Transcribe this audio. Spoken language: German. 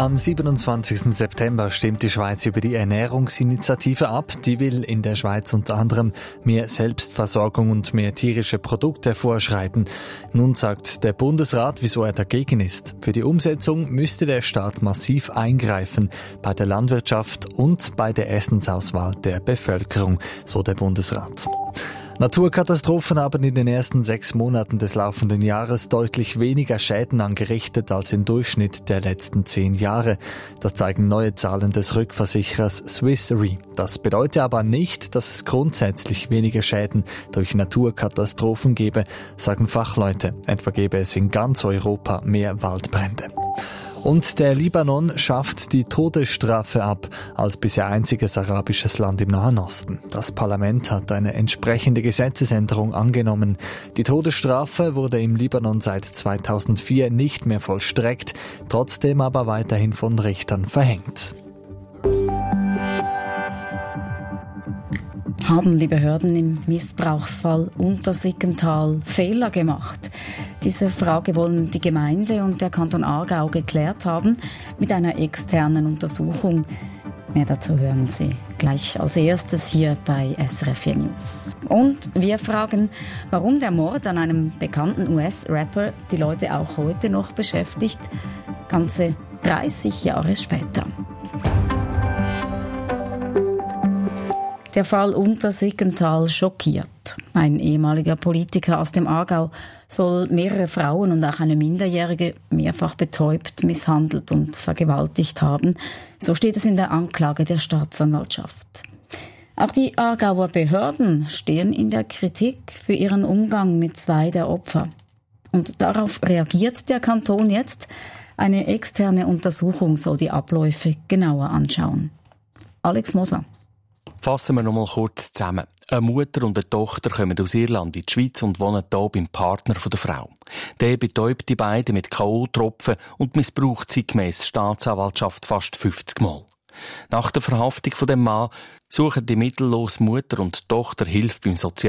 Am 27. September stimmt die Schweiz über die Ernährungsinitiative ab. Die will in der Schweiz unter anderem mehr Selbstversorgung und mehr tierische Produkte vorschreiben. Nun sagt der Bundesrat, wieso er dagegen ist. Für die Umsetzung müsste der Staat massiv eingreifen bei der Landwirtschaft und bei der Essensauswahl der Bevölkerung, so der Bundesrat. Naturkatastrophen haben in den ersten 6 Monaten des laufenden Jahres deutlich weniger Schäden angerichtet als im Durchschnitt der letzten 10 Jahre. Das zeigen neue Zahlen des Rückversicherers Swiss Re. Das bedeutet aber nicht, dass es grundsätzlich weniger Schäden durch Naturkatastrophen gebe, sagen Fachleute. Etwa gäbe es in ganz Europa mehr Waldbrände. Und der Libanon schafft die Todesstrafe ab, als bisher einziges arabisches Land im Nahen Osten. Das Parlament hat eine entsprechende Gesetzesänderung angenommen. Die Todesstrafe wurde im Libanon seit 2004 nicht mehr vollstreckt, trotzdem aber weiterhin von Richtern verhängt. Haben die Behörden im Missbrauchsfall Untersiggenthal Fehler gemacht? Diese Frage wollen die Gemeinde und der Kanton Aargau geklärt haben mit einer externen Untersuchung. Mehr dazu hören Sie gleich als erstes hier bei SRF 4 News. Und wir fragen, warum der Mord an einem bekannten US-Rapper die Leute auch heute noch beschäftigt, ganze 30 Jahre später. Der Fall Untersiggenthal schockiert. Ein ehemaliger Politiker aus dem Aargau soll mehrere Frauen und auch eine Minderjährige mehrfach betäubt, misshandelt und vergewaltigt haben. So steht es in der Anklage der Staatsanwaltschaft. Auch die Aargauer Behörden stehen in der Kritik für ihren Umgang mit 2 der Opfer. Und darauf reagiert der Kanton jetzt. Eine externe Untersuchung soll die Abläufe genauer anschauen. Alex Moser. Fassen wir noch mal kurz zusammen. Eine Mutter und eine Tochter kommen aus Irland in die Schweiz und wohnen hier beim Partner der Frau. Der betäubt die beiden mit K.O.-Tropfen und missbraucht sie gemäss Staatsanwaltschaft fast 50 Mal. Nach der Verhaftung von dem Mann suchen die mittellose Mutter und Tochter Hilfe beim